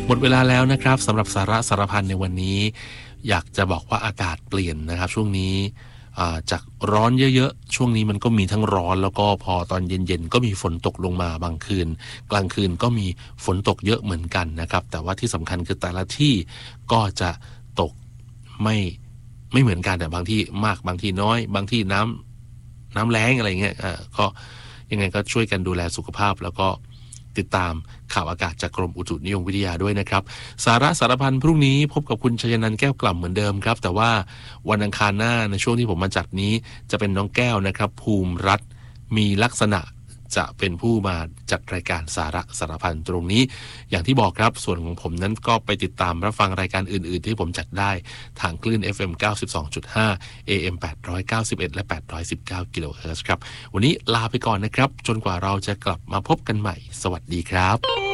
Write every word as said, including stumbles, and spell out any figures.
หมดเวลาแล้วนะครับสำหรับสาระสารพันในวันนี้อยากจะบอกว่าอากาศเปลี่ยนนะครับช่วงนี้จากร้อนเยอะๆช่วงนี้มันก็มีทั้งร้อนแล้วก็พอตอนเย็นๆก็มีฝนตกลงมาบางคืนกลางคืนก็มีฝนตกเยอะเหมือนกันนะครับแต่ว่าที่สำคัญคือแต่ละที่ก็จะตกไม่ไม่เหมือนกันแต่บางที่มากบางที่น้อยบางที่น้ำน้ำแล้งอะไรเงี้ยอ่าก็ยังไงก็ช่วยกันดูแลสุขภาพแล้วก็ติดตามข่าวอากาศจากกรมอุตุนิยมวิทยาด้วยนะครับสาระสารพันพรุ่งนี้พบกับคุณชยนันท์แก้วกล่ำเหมือนเดิมครับแต่ว่าวันอังคารหน้าในช่วงที่ผมมาจัดนี้จะเป็นน้องแก้วนะครับภูมิรัฐมีลักษณะจะเป็นผู้มาจัดรายการสาระสารพันตรงนี้อย่างที่บอกครับส่วนของผมนั้นก็ไปติดตามรับฟังรายการอื่นๆที่ผมจัดได้ทางคลื่น เอฟ เอ็ม เก้าสิบสองจุดห้า เอ เอ็ม แปดร้อยเก้าสิบเอ็ด และ แปดร้อยสิบเก้า กิโลเฮิรตซ์ครับวันนี้ลาไปก่อนนะครับจนกว่าเราจะกลับมาพบกันใหม่สวัสดีครับ